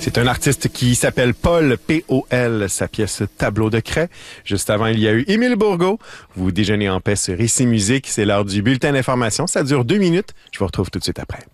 C'est un artiste qui s'appelle Paul, P-O-L, sa pièce Tableau de craie. Juste avant, il y a eu Émile Bourgault. Vous déjeunez en paix sur Ici Musique. C'est l'heure du bulletin d'information. Ça dure 2 minutes. Je vous retrouve tout de suite après.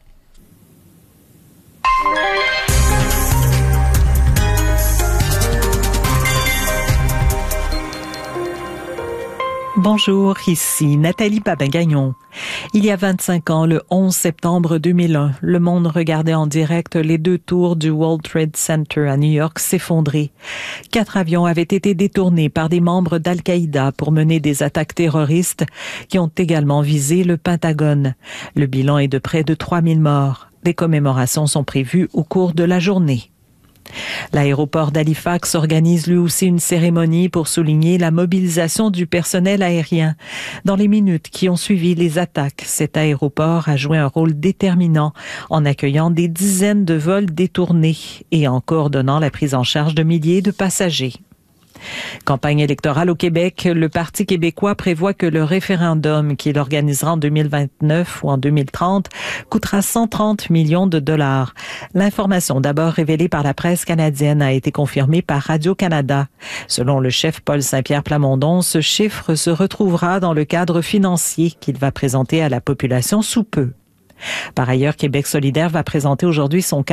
Bonjour, ici Nathalie Papin-Gagnon. Il y a 25 ans, le 11 septembre 2001, le monde regardait en direct les 2 tours du World Trade Center à New York s'effondrer. 4 avions avaient été détournés par des membres d'Al-Qaïda pour mener des attaques terroristes qui ont également visé le Pentagone. Le bilan est de près de 3000 morts. Des commémorations sont prévues au cours de la journée. L'aéroport d'Halifax organise lui aussi une cérémonie pour souligner la mobilisation du personnel aérien. Dans les minutes qui ont suivi les attaques, cet aéroport a joué un rôle déterminant en accueillant des dizaines de vols détournés et en coordonnant la prise en charge de milliers de passagers. Campagne électorale au Québec, le Parti québécois prévoit que le référendum qu'il organisera en 2029 ou en 2030 coûtera 130 millions de dollars. L'information d'abord révélée par la presse canadienne a été confirmée par Radio-Canada. Selon le chef Paul Saint-Pierre Plamondon, ce chiffre se retrouvera dans le cadre financier qu'il va présenter à la population sous peu. Par ailleurs, Québec solidaire va présenter aujourd'hui son